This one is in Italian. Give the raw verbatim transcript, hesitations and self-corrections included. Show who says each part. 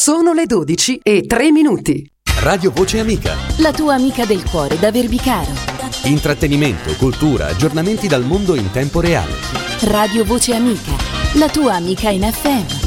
Speaker 1: Sono le dodici e tre minuti.
Speaker 2: Radio Voce Amica.
Speaker 3: La tua amica del cuore da Verbicaro.
Speaker 2: Intrattenimento, cultura, aggiornamenti dal mondo in tempo reale.
Speaker 3: Radio Voce Amica. La tua amica in F M.